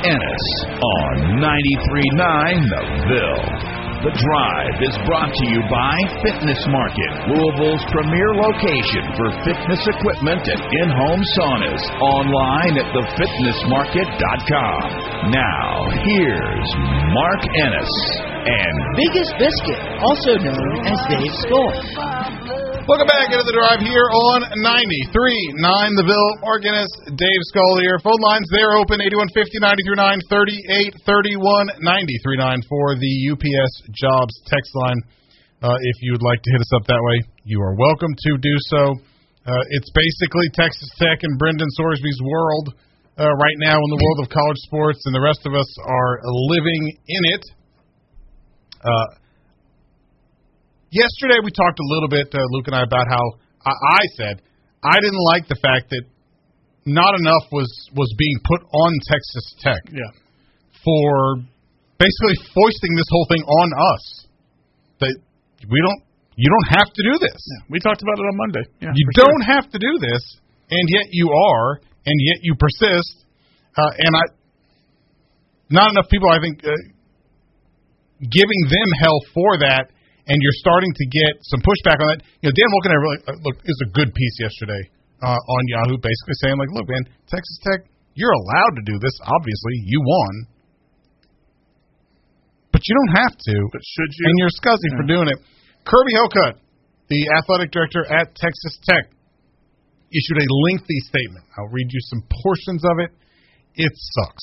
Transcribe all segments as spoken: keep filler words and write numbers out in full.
Ennis on ninety-three point nine The Ville. The Drive is brought to you by Fitness Market, Louisville's premier location for fitness equipment and in-home saunas. Online at the fitness market dot com. Now, here's Mark Ennis and Biggest Biscuit, also known as Dave Skull. Welcome back into the Drive here on ninety-three point nine The Ville. Mark Ennis, Dave Skull here. Phone lines, they're open, eighty-one fifty, ninety-three point nine, thirty-eight thirty-one, ninety-three point nine for the U P S Jobs text line. Uh, if you would like to hit us up that way, you are welcome to do so. Uh, it's basically Texas Tech and Brendan Sorsby's world uh, right now in the world of college sports, and the rest of us are living in it. Uh Yesterday we talked a little bit, uh, Luke and I, about how I, I said I didn't like the fact that not enough was, was being put on Texas Tech yeah. for basically foisting this whole thing on us. That we don't, you don't have to do this. Yeah. We talked about it on Monday. Yeah, you don't sure. have to do this, and yet you are, and yet you persist. Uh, and I, not enough people, I think, uh, giving them hell for that. And you're starting to get some pushback on that. You know, Dan Wolken, really, uh, look, is a good piece yesterday uh, on Yahoo, basically saying, like, look, man, Texas Tech, you're allowed to do this. Obviously, you won, but you don't have to. But should you? And you're scuzzy yeah. for doing it. Kirby Hocutt, the athletic director at Texas Tech, issued a lengthy statement. I'll read you some portions of it. It sucks.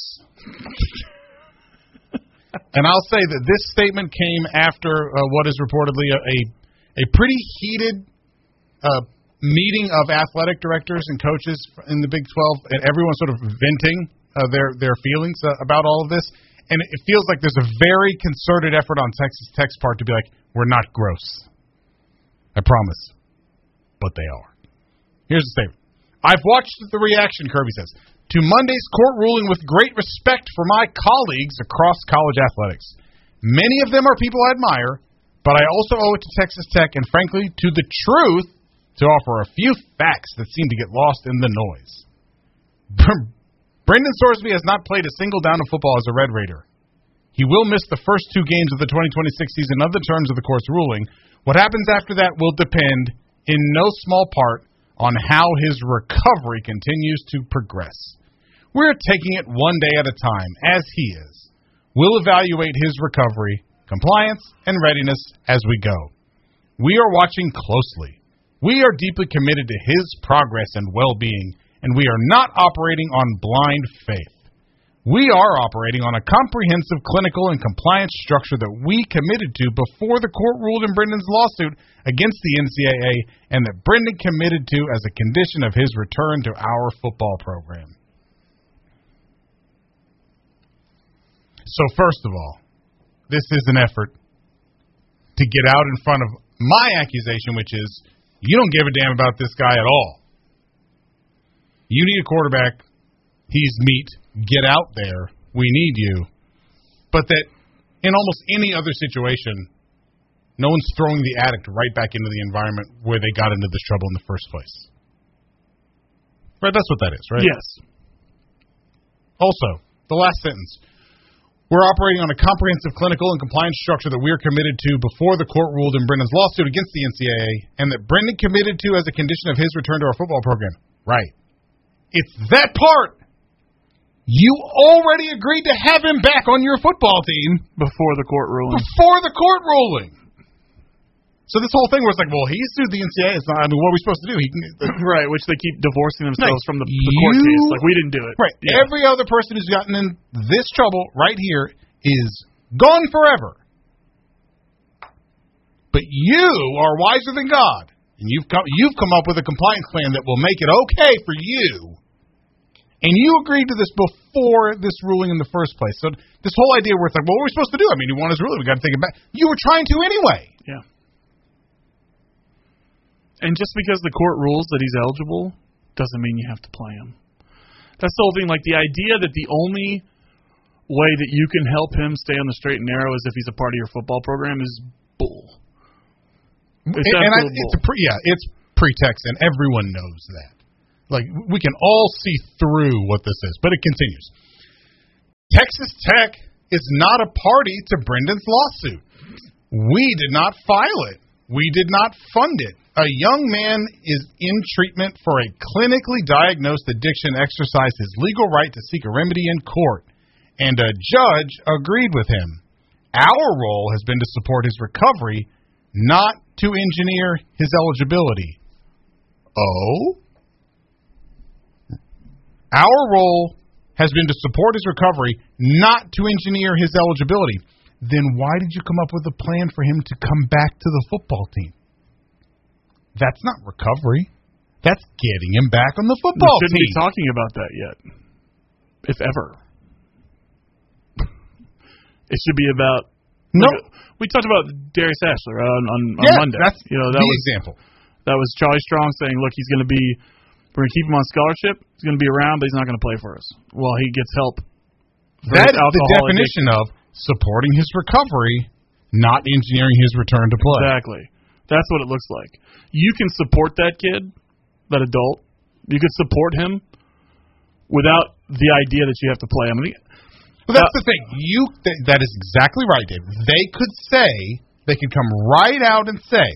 And I'll say that this statement came after uh, what is reportedly a a, a pretty heated uh, meeting of athletic directors and coaches in the Big twelve, and everyone sort of venting uh, their their feelings uh, about all of this. And it feels like there's a very concerted effort on Texas Tech's part to be like, we're not gross. I promise. But they are. Here's the statement. I've watched the reaction, Kirby says, to Monday's court ruling with great respect for my colleagues across college athletics. Many of them are people I admire, but I also owe it to Texas Tech and, frankly, to the truth to offer a few facts that seem to get lost in the noise. Brendan Sorsby has not played a single down of football as a Red Raider. He will miss the first two games of the twenty twenty-six season under the terms of the court's ruling. What happens after that will depend, in no small part, on how his recovery continues to progress. We're taking it one day at a time, as he is. We'll evaluate his recovery, compliance, and readiness as we go. We are watching closely. We are deeply committed to his progress and well-being, and we are not operating on blind faith. We are operating on a comprehensive clinical and compliance structure that we committed to before the court ruled in Brendan's lawsuit against the N C double A and that Brendan committed to as a condition of his return to our football program. So first of all, this is an effort to get out in front of my accusation, which is you don't give a damn about this guy at all. You need a quarterback. He's meat. Get out there. We need you. But that in almost any other situation, no one's throwing the addict right back into the environment where they got into this trouble in the first place. Right? That's what that is, right? Yes. Also, the last sentence. We're operating on a comprehensive clinical and compliance structure that we're committed to before the court ruled in Brendan's lawsuit against the N C double A and that Brendan committed to as a condition of his return to our football program. Right. It's that part. You already agreed to have him back on your football team. Before the court ruling. Before the court ruling. So this whole thing was like, well, he's sued the N C double A. It's not, I mean, what are we supposed to do? He can, right, which they keep divorcing themselves like, from the, the court you, case. Like, we didn't do it. Right. Yeah. Every other person who's gotten in this trouble right here is gone forever. But you are wiser than God. And you've come, you've come up with a compliance plan that will make it okay for you. And you agreed to this before this ruling in the first place. So this whole idea where it's like, well, what are we supposed to do? I mean, he won his ruling. We've got to take it back. You were trying to anyway. Yeah. And just because the court rules that he's eligible doesn't mean you have to play him. That's the whole thing. Like, the idea that the only way that you can help him stay on the straight and narrow is if he's a part of your football program is bull. It's and, and I, it's a pre, yeah, it's pretext, and everyone knows that. Like, we can all see through what this is, but it continues. Texas Tech is not a party to Brendan's lawsuit. We did not file it. We did not fund it. A young man is in treatment for a clinically diagnosed addiction, exercised his legal right to seek a remedy in court, and a judge agreed with him. Our role has been to support his recovery, not to engineer his eligibility. Oh? Our role has been to support his recovery, not to engineer his eligibility. Then why did you come up with a plan for him to come back to the football team? That's not recovery. That's getting him back on the football we shouldn't team. be talking about that yet, if ever. It should be about. No, like, we talked about Darius Ashler on, on, on yeah, Monday. That's you know that the was example. That was Charlie Strong saying, "Look, he's going to be. We're going to keep him on scholarship. He's going to be around, but he's not going to play for us. Well, he gets help. That is the definition addiction. of supporting his recovery, not engineering his return to play. Exactly. That's what it looks like. You can support that kid, that adult. You can support him without the idea that you have to play him. Well, that's uh, the thing. You th- that is exactly right, Dave. They could say, they could come right out and say,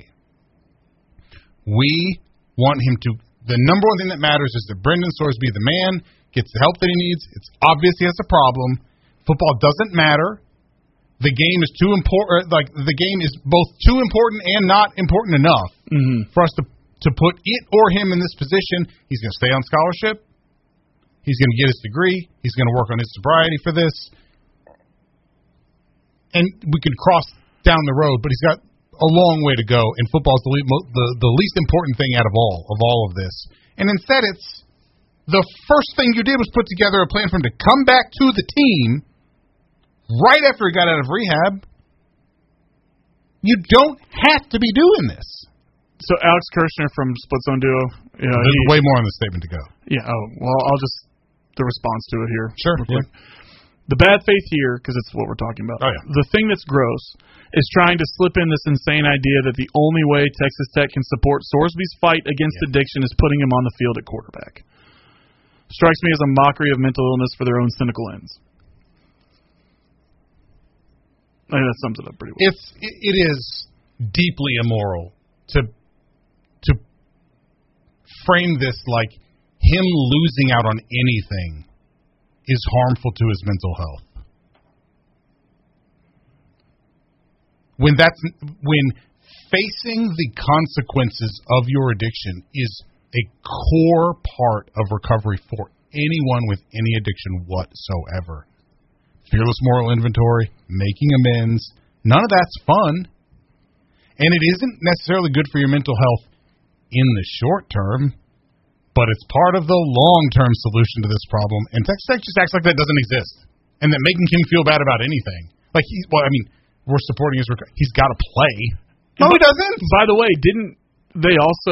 we want him to, the number one thing that matters is that Brendan Sorsby, the man, gets the help that he needs. It's obvious he has a problem. Football doesn't matter. The game is too important. Like the game is both too important and not important enough mm-hmm. for us to to put it or him in this position. He's going to stay on scholarship. He's going to get his degree. He's going to work on his sobriety for this. And we could cross down the road, but he's got a long way to go. And football is the, the the least important thing out of all of all of this. And instead, it's the first thing you did was put together a plan for him to come back to the team. Right after he got out of rehab, you don't have to be doing this. So Alex Kirshner from Split Zone Duo, you know, there's he, way more on the statement to go. Yeah. Oh well, I'll just the response to it here. Sure. Yeah. The bad faith here, because it's what we're talking about. Oh, yeah. The thing that's gross is trying to slip in this insane idea that the only way Texas Tech can support Sorsby's fight against yeah. addiction is putting him on the field at quarterback. Strikes me as a mockery of mental illness for their own cynical ends. I think that sums it up pretty well. It's it, it is deeply immoral to to frame this like him losing out on anything is harmful to his mental health. When that's when facing the consequences of your addiction is a core part of recovery for anyone with any addiction whatsoever. Fearless moral inventory, making amends, none of that's fun. And it isn't necessarily good for your mental health in the short term, but it's part of the long-term solution to this problem. And Texas Tech just acts like that doesn't exist, and that making him feel bad about anything. Like, he, well, I mean, we're supporting his recovery. He's got to play. No, he doesn't. By the way, didn't they also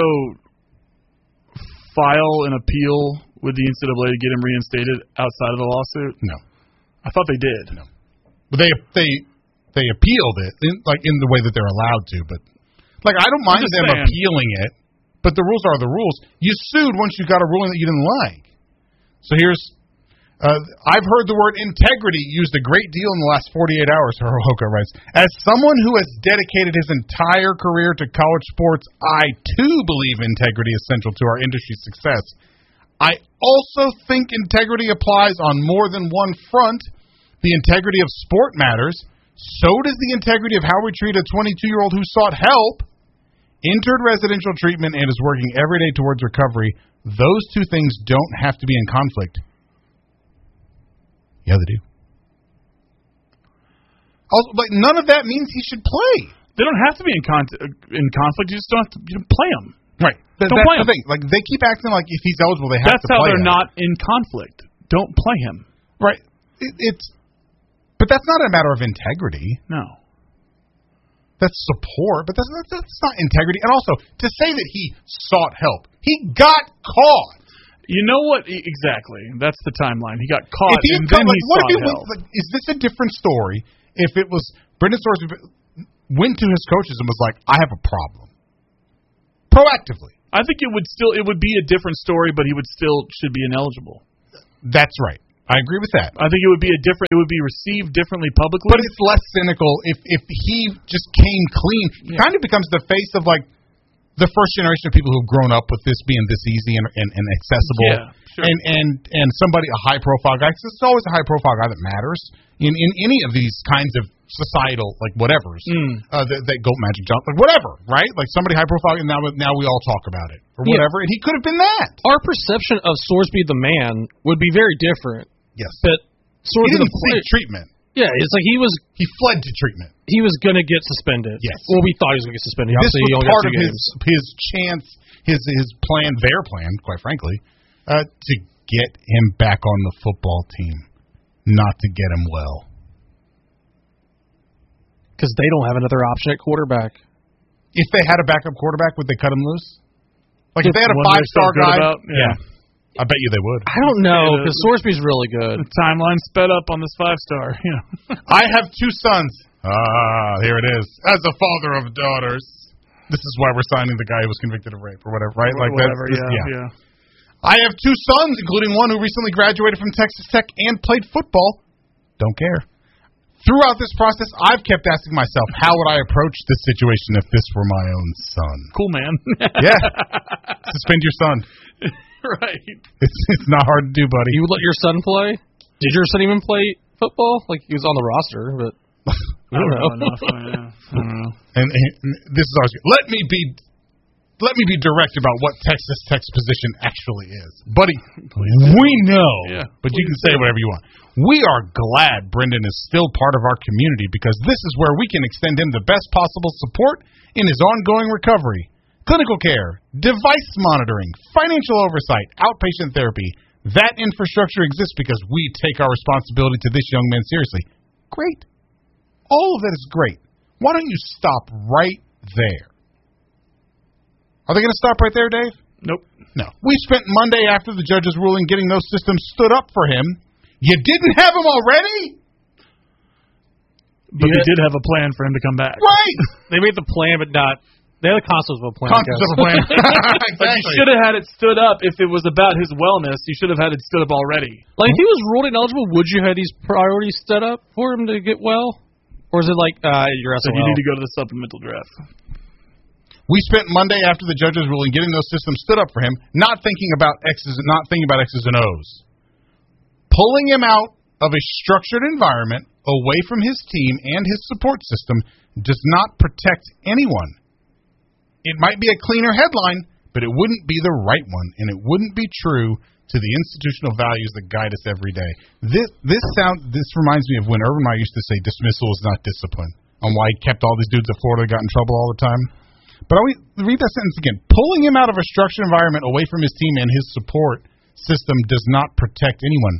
file an appeal with the N C double A to get him reinstated outside of the lawsuit? No. I thought they did. No, but they they they appealed it in, like in the way that they're allowed to. But like I don't mind them saying. appealing it, but the rules are the rules. You sued once you got a ruling that you didn't like. So here's uh, I've heard the word integrity used a great deal in the last forty-eight hours. Hiroka writes, as someone who has dedicated his entire career to college sports, I too believe integrity is central to our industry's success. I also think integrity applies on more than one front. The integrity of sport matters. So does the integrity of how we treat a twenty-two-year-old who sought help, entered residential treatment, and is working every day towards recovery. Those two things don't have to be in conflict. Yeah, they do. Also, like, none of that means he should play. They don't have to be in, con- in conflict. You just don't have to you know, play them. Right. That, don't that's play the him. thing. Like, they keep acting like if he's eligible, they have that's to play him. That's how they're not in conflict. Don't play him. Right. It, it's, but that's not a matter of integrity. No. That's support, but that's, that's, that's not integrity. And also, to say that he sought help, he got caught. You know what? Exactly. That's the timeline. He got caught, he and come, then like, he what sought if help. Was, like, is this a different story if it was Brendan Sorsby went to his coaches and was like, I have a problem? Proactively. I think it would still it would be a different story, but he would still should be ineligible. That's right. I agree with that. I think it would be a different. It would be received differently publicly. But it's less cynical if if he just came clean. He Yeah. kind of becomes the face of like the first generation of people who've grown up with this being this easy and and, and accessible. Yeah, sure. And and and somebody a high profile guy. 'Cause it's always a high profile guy that matters in in any of these kinds of societal like whatevers Mm. uh, that, that go Magic Johnson like whatever, right? Like somebody high profile and now now we all talk about it or Yeah. whatever. And he could have been that. Our perception of Sorsby the man would be very different. Yes. But He Sorsby the didn't seek player, treatment. yeah, it's like he was He fled to treatment. he was gonna get suspended. Yes. Well, we thought he was gonna get suspended. This Obviously, he was only part got of two his games. his chance, his his plan, their plan, quite frankly, uh, to get him back on the football team, not to get him well. Because they don't have another option at quarterback. If they had a backup quarterback, would they cut him loose? Like if they had a One they're five star so good guy, about? Yeah. I bet you they would. I don't know Yeah, the- because Sorsby's really good. The timeline sped up on this five star. Yeah. I have two sons. Ah, here it is. As a father of daughters, this is why we're signing the guy who was convicted of rape or whatever, right? Like Whatever. that's, Yeah, yeah. yeah. I have two sons, including one who recently graduated from Texas Tech and played football. Don't care. Throughout this process, I've kept asking myself, how would I approach this situation if this were my own son? Cool, man. Yeah. Suspend your son. Right. It's it's not hard to do, buddy. You would let your son play? Did your son even play football? Like he was on the roster, but I don't know. enough, yeah. I don't know. And, and this is always good. Let me be let me be direct about what Texas Tech's position actually is. Buddy, we know, Yeah, but you can say whatever you want. We are glad Brendan is still part of our community because this is where we can extend him the best possible support in his ongoing recovery. Clinical care, device monitoring, financial oversight, outpatient therapy. That infrastructure exists because we take our responsibility to this young man seriously. Great. All of that is great. Why don't you stop right there? Are they going to stop right there, Dave? Nope. No. We spent Monday after the judge's ruling getting those systems stood up for him. You didn't have them already? But Yeah. they did have a plan for him to come back. Right. They made the plan, but not. They had a concept of a plan. I Concept guess. of a plan. But you should have had it stood up if it was about his wellness. You should have had it stood up already. Like if he was ruled ineligible, would you have these priorities set up for him to get well, or is it like uh, your S So O L? you need to go to the supplemental draft. We spent Monday after the judge's ruling getting those systems stood up for him, not thinking about X's, not thinking about X's and O's. Pulling him out of a structured environment away from his team and his support system does not protect anyone. It might be a cleaner headline, but it wouldn't be the right one, and it wouldn't be true to the institutional values that guide us every day. This this sound this reminds me of when Urban Meyer used to say dismissal is not discipline, on why he kept all these dudes at Florida that got in trouble all the time. But I read that sentence again. Pulling him out of a structured environment away from his team and his support system does not protect anyone.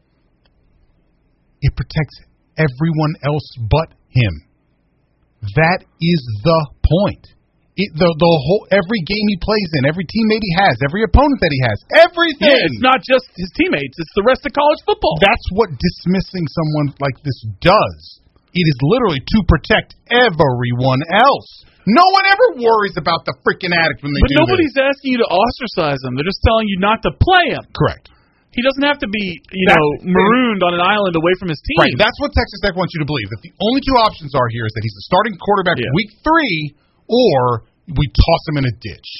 It protects everyone else but him. That is the point. It, the the whole every game he plays in, every teammate he has, every opponent that he has, everything. Yeah, it's not just his teammates; it's the rest of college football. That's what dismissing someone like this does. It is literally to protect everyone else. No one ever worries about the freaking addict when they but do nobody's this. asking you to ostracize him. They're just telling you not to play him. Correct. He doesn't have to be, you That's know, the thing. marooned on an island away from his team. Right. That's what Texas Tech wants you to believe. That the only two options are here is that he's the starting quarterback Yeah. week three, or we toss him in a ditch.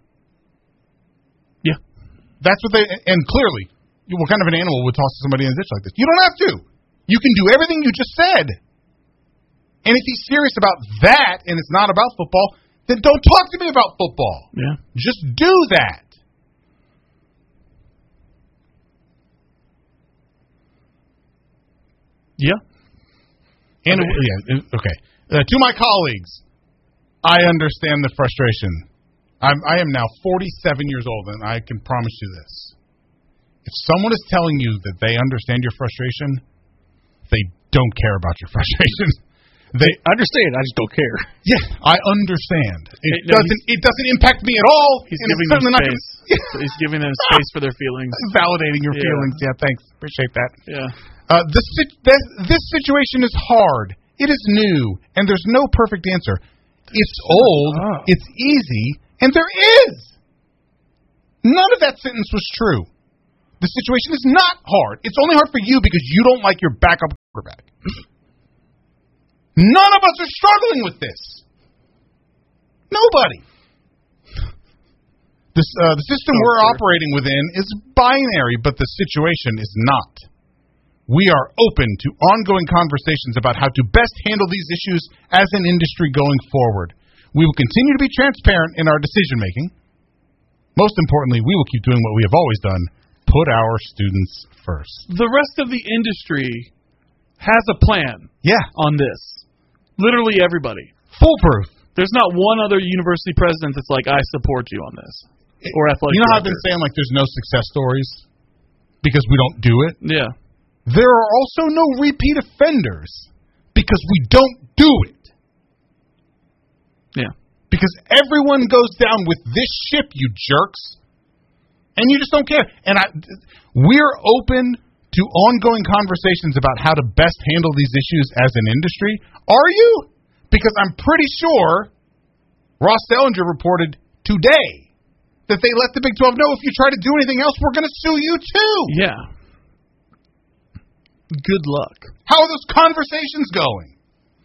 Yeah. That's what they, and clearly, what kind of an animal would toss somebody in a ditch like this? You don't have to. You can do everything you just said. And if he's serious about that and it's not about football, then don't talk to me about football. Yeah. Just do that. Yeah. And yeah, okay. Uh, to my colleagues, I understand the frustration. I'm, I am now forty-seven years old, and I can promise you this. If someone is telling you that they understand your frustration, they don't care about your frustration. They I understand. I just don't care. Yeah, I understand. It Hey, no, doesn't. It doesn't impact me at all. He's and giving it's them certainly not space. gonna- So he's giving them space for their feelings. Validating your Yeah. feelings. Yeah, thanks. Appreciate that. Yeah. Uh, this, sit- this this situation is hard. It is new, and there's no perfect answer. It's old. up. It's easy, and there is. None of that sentence was true. The situation is not hard. It's only hard for you because you don't like your backup quarterback. None of us are struggling with this. Nobody. This, uh, the system Oh, we're sure. operating within is binary, but the situation is not. We are open to ongoing conversations about how to best handle these issues as an industry going forward. We will continue to be transparent in our decision-making. Most importantly, we will keep doing what we have always done, put our students first. The rest of the industry has a plan Yeah. on this. Literally everybody. Foolproof. There's not one other university president that's like, I support you on this. Or athletic You know how I've director. been saying, like, there's no success stories because we don't do it? Yeah. There are also no repeat offenders because we don't do it. Yeah. Because everyone goes down with this ship, you jerks. And you just don't care. And I, we're open to ongoing conversations about how to best handle these issues as an industry. Are you? Because I'm pretty sure Ross Dellinger reported today that they let the Big twelve know if you try to do anything else, we're going to sue you too. Yeah. Good luck. How are those conversations going?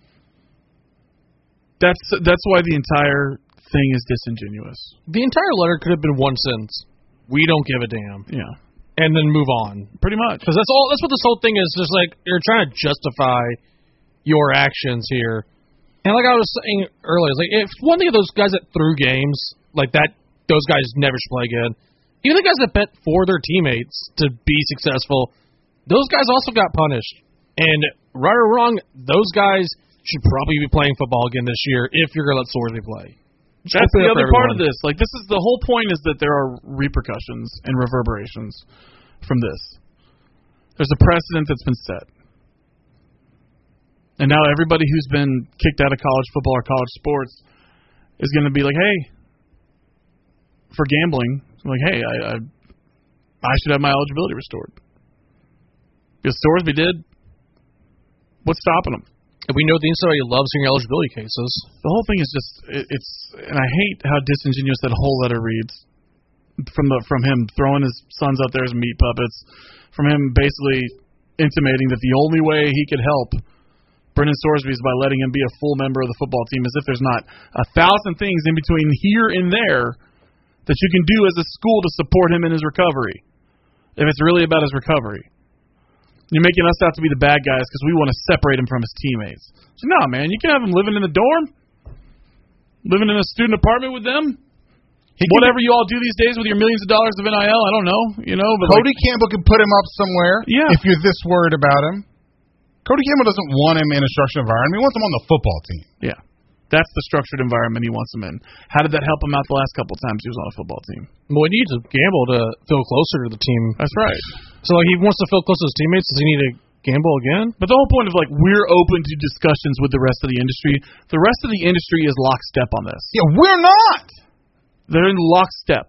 That's that's why the entire thing is disingenuous. The entire letter could have been one sentence. We don't give a damn. Yeah. And then move on. Pretty much. Because that's all. That's what this whole thing is. Just like you're trying to justify your actions here. And like I was saying earlier, it's like if one thing of those guys that threw games like that, those guys never should play again. Even the guys that bet for their teammates to be successful, those guys also got punished. And right or wrong, those guys should probably be playing football again this year if you're going to let Sorsby play. Just That's open the it up other for part of everyone. this. Like, this is the whole point is that there are repercussions and reverberations from this. There's a precedent that's been set. And now everybody who's been kicked out of college football or college sports is going to be like, hey, for gambling, like, hey, I, I I should have my eligibility restored. Because Sorsby did. What's stopping him? And we know the N C double A loves hearing eligibility cases. The whole thing is just it, it's, and I hate how disingenuous that whole letter reads. From the from him throwing his sons out there as meat puppets, from him basically intimating that the only way he could help Brendan Sorsby is by letting him be a full member of the football team, as if there's not a thousand things in between here and there that you can do as a school to support him in his recovery. If it's really about his recovery. You're making us out to be the bad guys because we want to separate him from his teammates. So, no, man, you can have him living in the dorm, living in a student apartment with them. He Whatever you all do these days with your millions of dollars of N I L, I don't know, you know. But Cody like, Campbell could put him up somewhere Yeah. if you're this worried about him. Cody Campbell doesn't want him in a structured environment. He wants him on the football team. yeah, that's the structured environment he wants him in. How did that help him out the last couple of times he was on a football team? Well, he needs to gamble to feel closer to the team. That's right. So, like, he wants to feel close to his teammates. Does he need to gamble again? But the whole point of, like, we're open to discussions with the rest of the industry. The rest of the industry is lockstep on this. Yeah, we're not. They're in lockstep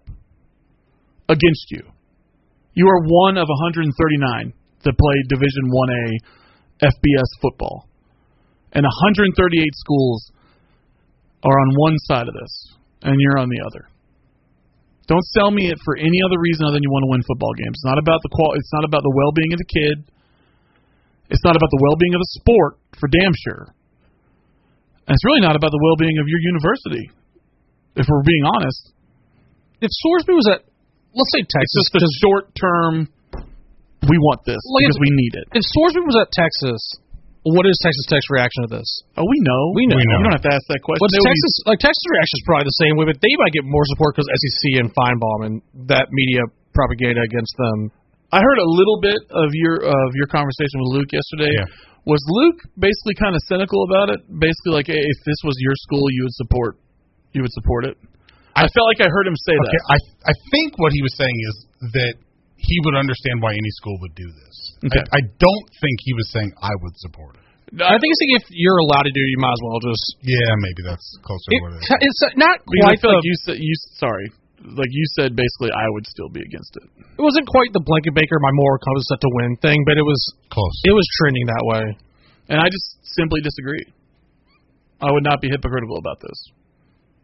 against you. You are one of one hundred thirty-nine that play Division one A F B S football. And one hundred thirty-eight schools are on one side of this, and you're on the other. Don't sell me it for any other reason other than you want to win football games. It's not about the qual- It's not about the well-being of the kid. It's not about the well-being of the sport, for damn sure. And it's really not about the well-being of your university, if we're being honest. If Sorsby was at, let's say Texas, It's just a short-term, we want this Like because if- we need it. if Sorsby was at Texas, what is Texas Tech's reaction to this? Oh, we know. We know. We know. You don't have to ask that question. What's Nobody's- Texas like? Texas reaction is probably the same way, but they might get more support because S E C and Feinbaum and that media propaganda against them. I heard a little bit of your of your conversation with Luke yesterday. Yeah. Was Luke basically kind of cynical about it? Basically, like, hey, if this was your school, you would support, you would support it. I felt like I heard him say Okay, that. I I think what he was saying is that he would understand why any school would do this. Okay. I, I don't think he was saying I would support it. I think it's like if you're allowed to do it, you might as well just. Yeah, maybe that's closer It, to what it is. it's not Because I quite feel the. like you said you sorry, like you said basically I would still be against it. It wasn't quite the Blanket Baker, my moral compass set to win thing, but it was Close. it was trending that way. And I just simply disagree. I would not be hypocritical about this.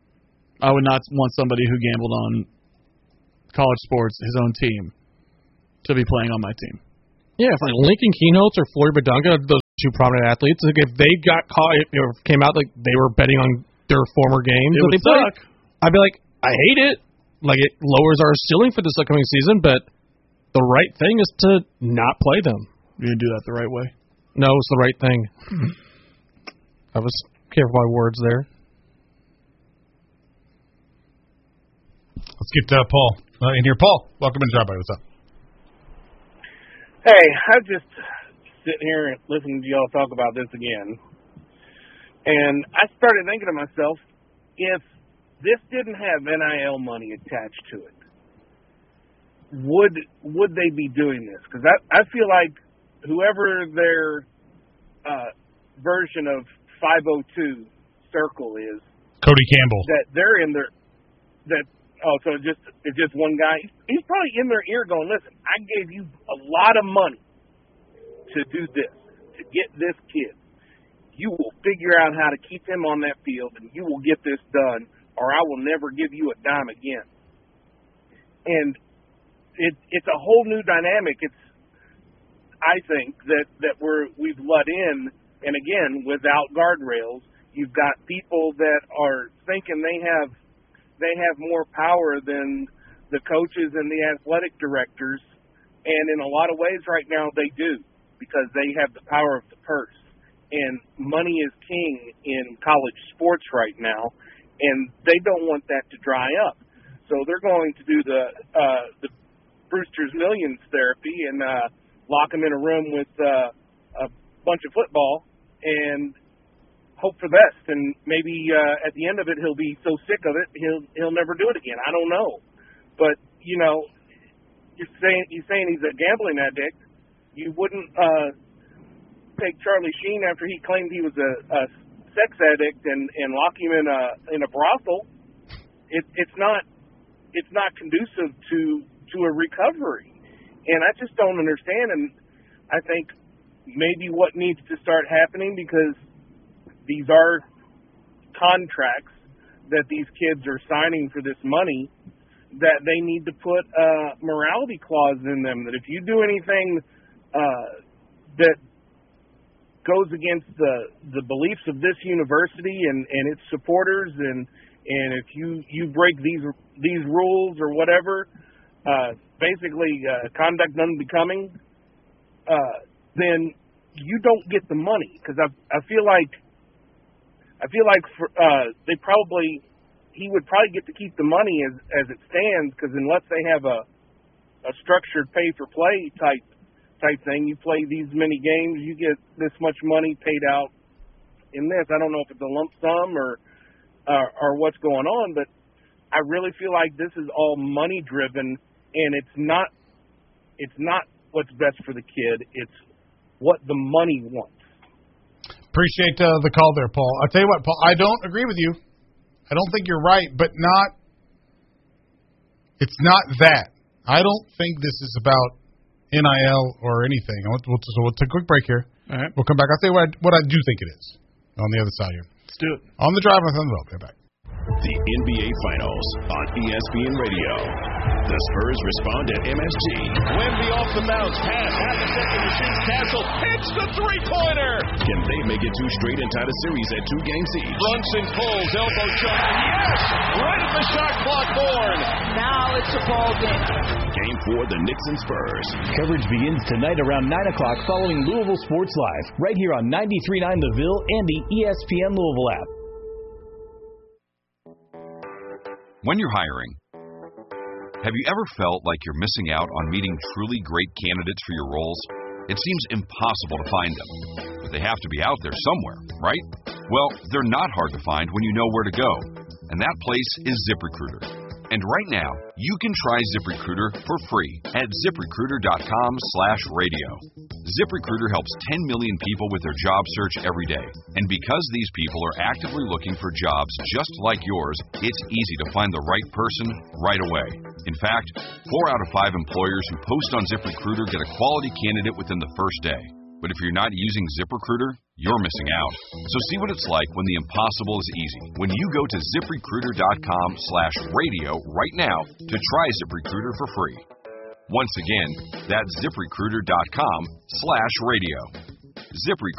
I would not want somebody who gambled on college sports, his own team, to be playing on my team. Yeah, if like Lincoln Keynotes or Floyd Badunga, those two prominent athletes, like if they got caught, if it came out like they were betting on their former games, It that would they played, suck. I'd be like, I hate it. Like it lowers our ceiling for this upcoming season, but the right thing is to not play them. You're gonna do that the right way. No, it's the right thing. I was careful with my words there. Let's get uh, Paul uh, in here. Paul, welcome to Job Buddy. What's up? Hey, I'm just sitting here and listening to y'all talk about this again. And I started thinking to myself, if this didn't have N I L money attached to it, would would they be doing this? Because I, I feel like whoever their uh, version of five oh two circle is, Cody Campbell, that they're in their, that, oh, so it's just, it's just one guy? He's probably in their ear going, listen, I gave you a lot of money to do this, to get this kid. You will figure out how to keep him on that field, and you will get this done, or I will never give you a dime again. And it, it's a whole new dynamic. It's, I think, that, that we're, we've let in, and again, without guardrails, you've got people that are thinking they have they have more power than the coaches and the athletic directors, and in a lot of ways right now they do, because they have the power of the purse. And money is king in college sports right now, and they don't want that to dry up. So they're going to do the uh, the Brewster's Millions therapy and uh, lock him in a room with uh, a bunch of football and hope for the best. And maybe uh, at the end of it, he'll be so sick of it, he'll he'll never do it again. I don't know. But, you know, you're saying, you're saying he's a gambling addict. You wouldn't uh, take Charlie Sheen after he claimed he was a, a sex addict and, and lock him in a in a brothel. It, it's not it's not conducive to to a recovery. And I just don't understand. And I think maybe what needs to start happening, because these are contracts that these kids are signing for this money, that they need to put a morality clause in them, that if you do anything uh, that goes against the, the beliefs of this university and, and its supporters, and and if you, you break these these rules or whatever, uh, basically uh, conduct unbecoming, uh, then you don't get the money. Because I I feel like I feel like for, uh, they probably he would probably get to keep the money as as it stands, because unless they have a a structured pay for play type type thing, you play these many games, you get this much money paid out in this. I don't know if it's a lump sum or uh, or what's going on, but I really feel like this is all money driven, and it's not it's not what's best for the kid. It's what the money wants. Appreciate uh, the call there, Paul. I'll tell you what, Paul, I don't agree with you. I don't think you're right, but not. It's not that. I don't think this is about N I L or anything. We'll, we'll, so we'll take a quick break here. All right. We'll come back. I'll tell you what I, what I do think it is on the other side here. Let's do it. On the drive on the road. Get back. The N B A Finals on E S P N Radio. The Spurs respond at M S G. Wemby off the bounce, pass, half a second to shoots, Castle hits the three-pointer. Can they make it two straight and tie the series at two-game siege? Brunson pulls, elbow shot, yes! Right at the shot clock board. Now it's a ball game. Game four, the Knicks and Spurs. Coverage begins tonight around nine o'clock following Louisville Sports Live, right here on ninety-three point nine The Ville and the E S P N Louisville app. When you're hiring, have you ever felt like you're missing out on meeting truly great candidates for your roles? It seems impossible to find them, but they have to be out there somewhere, right? Well, they're not hard to find when you know where to go, and that place is ZipRecruiter. And right now, you can try ZipRecruiter for free at ZipRecruiter.com slash radio. ZipRecruiter helps ten million people with their job search every day. And because these people are actively looking for jobs just like yours, it's easy to find the right person right away. In fact, four out of five employers who post on ZipRecruiter get a quality candidate within the first day. But if you're not using ZipRecruiter, you're missing out. So see what it's like when the impossible is easy. When you go to ZipRecruiter.com slash radio right now to try ZipRecruiter for free. Once again, that's ZipRecruiter dot com slash radio. ZipRecruiter.